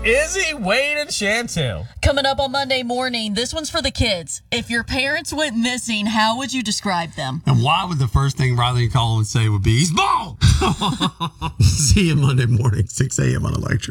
Izzy, Wade, and Chantel. Coming up on Monday morning, this one's for the kids. If your parents went missing, how would you describe them? And why would the first thing Riley and Colin would say would be, he's bald? See you Monday morning, 6 a.m. on Electric.